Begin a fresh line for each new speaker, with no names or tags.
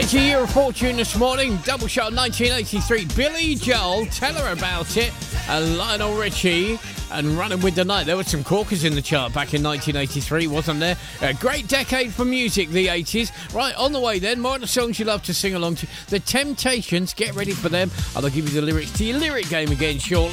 It's a year of fortune this morning. Double shot 1983. Billy Joel, Tell Her About It, and Lionel Richie, and Running with the Night. There were some corkers in the chart back in 1983, wasn't there? A great decade for music, the 80s. Right, on the way then, more of the songs you love to sing along to. The Temptations, get ready for them. And I'll give you the lyrics to your lyric game again shortly.